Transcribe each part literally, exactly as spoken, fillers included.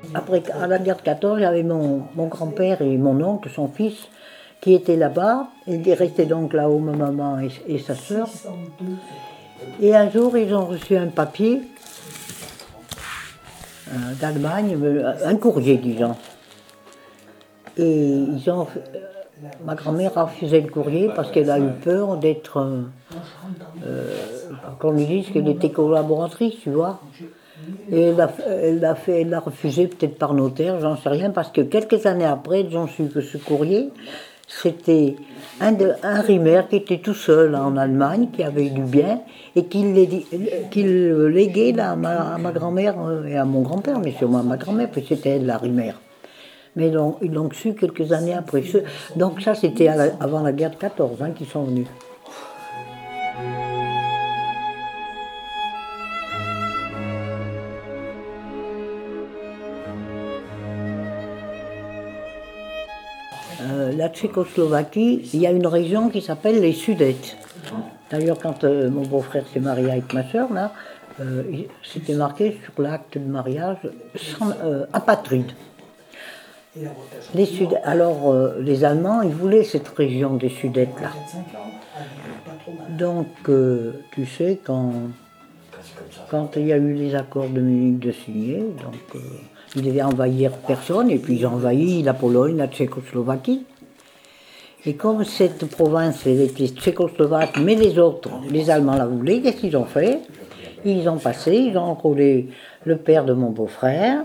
après, à la guerre de quatorze, j'avais mon, mon grand-père et mon oncle, son fils, qui étaient là-bas. Ils restaient donc là-haut, ma maman et, et sa sœur. Et un jour, ils ont reçu un papier euh, d'Allemagne, un courrier, disons. Et ils ont, ma grand-mère a refusé le courrier parce qu'elle a eu peur d'être, euh, euh, qu'on lui dise qu'elle était collaboratrice, tu vois. Et elle l'a elle a fait, elle l'a refusé peut-être par notaire, j'en sais rien, parce que quelques années après, ils ont su que ce courrier, c'était un, de, un rimer qui était tout seul en Allemagne, qui avait du bien, et qu'il qu'il léguait là, à ma, à ma grand-mère et à mon grand-père, mais sûrement à ma grand-mère, puis c'était elle la rimer. Mais ils l'ont su quelques années après. Donc ça, c'était avant la guerre de quatorze hein, qu'ils sont venus. Euh, la Tchécoslovaquie, il y a une région qui s'appelle les Sudètes. D'ailleurs, quand euh, mon beau-frère s'est marié avec ma soeur, là, euh, c'était marqué sur l'acte de mariage sans, euh, apatride. Les Sud... Alors, euh, les Allemands, ils voulaient cette région des Sudètes-là. Donc, euh, tu sais, quand, quand il y a eu les accords de Munich de signer, donc, euh, ils devaient envahir personne, et puis ils ont envahi la Pologne, la Tchécoslovaquie. Et comme cette province, elle était tchécoslovaque, mais les autres, les Allemands la voulaient, qu'est-ce qu'ils ont fait? Ils ont passé, ils ont enrôlé le père de mon beau-frère,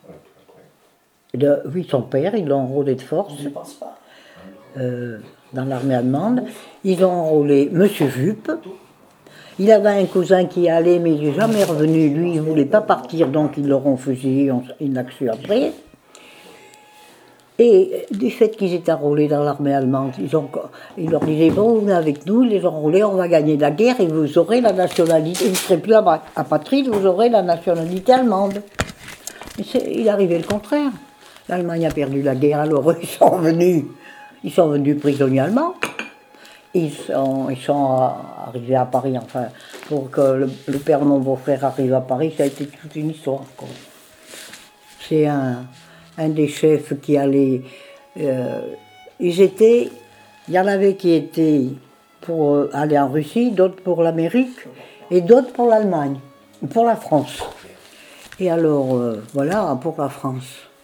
de, oui, son père, ils l'ont enrôlé de force euh, dans l'armée allemande. Ils ont enrôlé Monsieur Juppe. Il avait un cousin qui y allait, mais il n'est jamais revenu. Lui, il ne voulait pas partir, donc ils l'auront fusillé, il l'a su après. Et du fait qu'ils étaient enrôlés dans l'armée allemande, ils, ont, ils leur disaient, bon, vous venez avec nous, ils les ont enrôlés, on va gagner la guerre et vous aurez la nationalité, vous ne serez plus apatride, vous aurez la nationalité allemande. Il arrivait le contraire. L'Allemagne a perdu la guerre, alors ils sont venus, ils sont venus prisonniers allemands. Ils sont, ils sont arrivés à Paris, enfin, pour que le, le père de mon beau-frère arrive à Paris, ça a été toute une histoire. C'est un, un des chefs qui allait... Euh, ils étaient... Il y en avait qui étaient pour aller en Russie, d'autres pour l'Amérique, et d'autres pour l'Allemagne, pour la France. Et alors, euh, voilà, pour la France.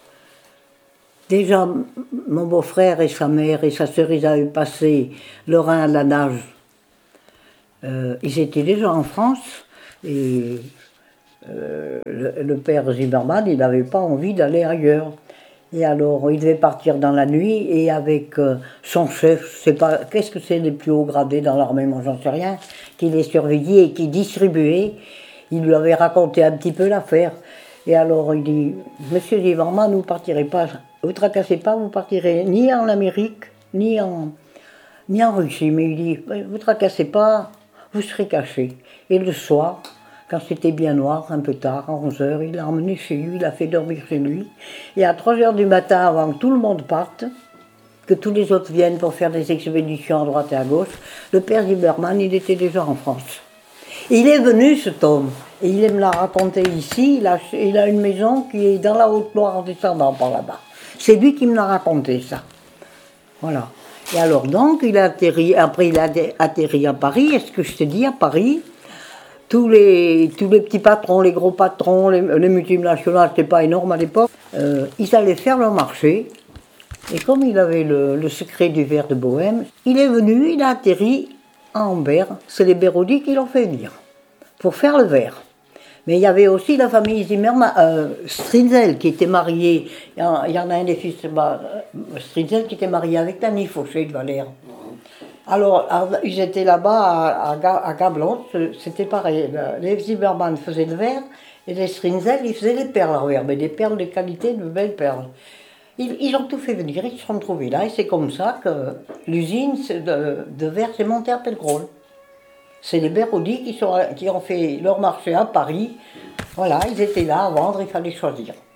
Déjà, mon beau-frère et sa mère et sa sœur, ils avaient passé le Rhin à la nage. Euh, ils étaient déjà en France et euh, le, le père Zimmermann, il n'avait pas envie d'aller ailleurs. Et alors, il devait partir dans la nuit et avec euh, son chef, c'est pas, qu'est-ce que c'est les plus hauts gradés dans l'armée, moi j'en sais rien, qui les surveillait et qui distribuait, il lui avait raconté un petit peu l'affaire. Et alors, il dit, Monsieur Zimmermann, vous ne partirez pas... Vous ne tracassez pas, vous partirez ni en Amérique, ni en, ni en Russie. Mais il dit, vous ne tracassez pas, vous serez caché. Et le soir, quand c'était bien noir, un peu tard, à onze heures, il l'a emmené chez lui, il l'a fait dormir chez lui. Et à trois heures du matin, avant que tout le monde parte, que tous les autres viennent pour faire des expéditions à droite et à gauche, le père Zimmermann, il était déjà en France. Et il est venu, cet homme, et il me l'a raconté ici, il a, il a une maison qui est dans la Haute-Loire en descendant par là-bas. C'est lui qui me l'a raconté, ça. Voilà. Et alors donc, il a atterri, après il a atterri à Paris, est-ce que je te dis, à Paris, tous les, tous les petits patrons, les gros patrons, les, les multinationales, c'était pas énorme à l'époque, euh, ils allaient faire leur marché. Et comme il avait le, le secret du verre de Bohème, il est venu, il a atterri à Ambert. C'est les Béraudy qui l'ont fait venir, pour faire le verre. Mais il y avait aussi la famille Zimmermann, euh, Strinzel, qui était marié, il y, y en a un des fils de bah, Strinzel qui était marié avec Annie Fauché de Valère. Alors, ils étaient là-bas à, à, à Gablon, c'était pareil. Les Zimmermann faisaient le verre, et les Strinzel, ils faisaient les perles en verre, mais des perles de qualité, de belles perles. Ils, ils ont tout fait venir, ils se sont trouvés là, et c'est comme ça que l'usine de, de verre s'est montée à Pellegros. C'est les Béraudy qui, sont, qui ont fait leur marché à Paris. Voilà, ils étaient là à vendre, il fallait choisir.